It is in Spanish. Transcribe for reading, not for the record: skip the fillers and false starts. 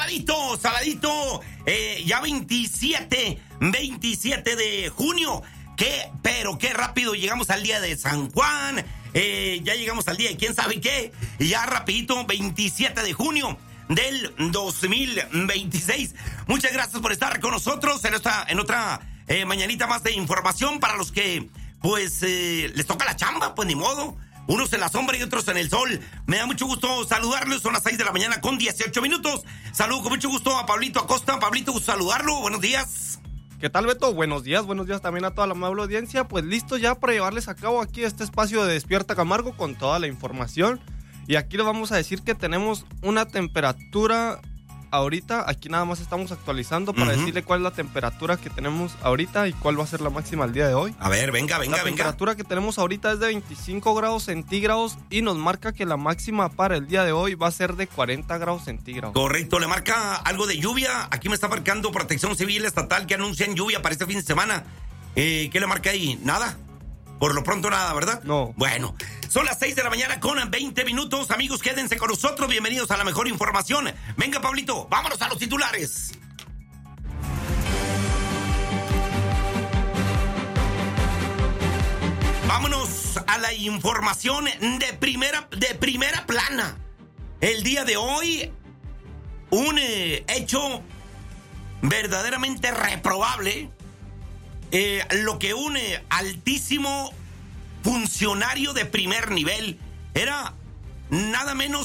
saladito, saladito. Ya 27 de junio. Pero qué rápido llegamos al día de San Juan. Ya llegamos al día de quién sabe qué. Y ya rapidito, 27 de junio del 2026. Muchas gracias por estar con nosotros en otra mañanita más de información para los que, pues, les toca la chamba, pues ni modo. Unos en la sombra y otros en el sol. Me da mucho gusto saludarlos. Son las 6 de la mañana con 18 minutos. Saludo con mucho gusto a Pablito Acosta. Pablito, gusto saludarlo. Buenos días. ¿Qué tal, Beto? Buenos días también a toda la amable audiencia. Pues listo ya para llevarles a cabo aquí este espacio de Despierta Camargo con toda la información. Y aquí les vamos a decir que tenemos una temperatura ahorita. Aquí nada más estamos actualizando para decirle cuál es la temperatura que tenemos ahorita y cuál va a ser la máxima el día de hoy. A ver, venga. La temperatura que tenemos ahorita es de 25 grados centígrados y nos marca que la máxima para el día de hoy va a ser de 40 grados centígrados. Correcto, le marca algo de lluvia. Aquí me está marcando Protección Civil Estatal que anuncian lluvia para este fin de semana. ¿Qué le marca ahí? ¿Nada? Por lo pronto nada, ¿verdad? No. Bueno, son las 6 de la mañana con 20 minutos. Amigos, quédense con nosotros. Bienvenidos a la mejor información. Venga, Pablito, vámonos a los titulares. Vámonos a la información de primera plana. El día de hoy, un hecho verdaderamente reprobable. Lo que un altísimo funcionario de primer nivel era nada menos